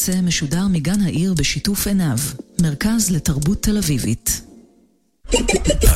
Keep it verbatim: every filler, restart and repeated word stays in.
הקצה משודר מגן העיר בשיתוף עיניו, מרכז לתרבות תל אביבית.